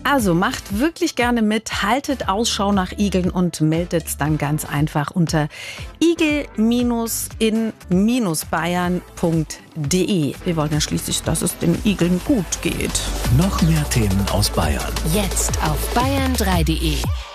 Also macht wirklich gerne mit, haltet Ausschau nach Igeln und meldet dann ganz einfach unter igel-in-bayern.de. Wir wollen ja schließlich, dass es den Igeln gut geht. Noch mehr Themen aus Bayern. Jetzt auf bayern3.de.